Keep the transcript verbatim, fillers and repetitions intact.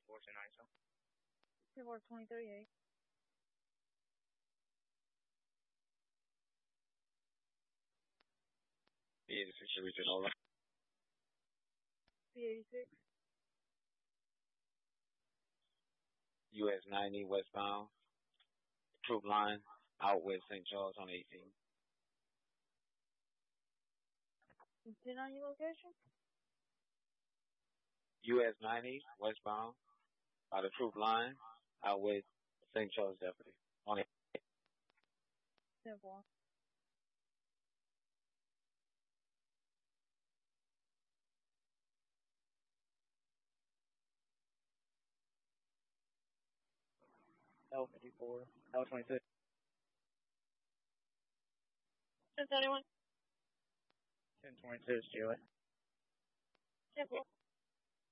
four, ten nine, Four twenty thirty-eight. B eighty-six, you reach Enola. B eighty-six. U S ninety westbound. Troop line out with Saint Charles on eighteen. ten ninety location? U S ninety westbound by the troop line out with Saint Charles deputy on eighteen. ten four. L fifty-four, L twenty-six. ten thirty-one. ten twenty-six, Julie. ten four.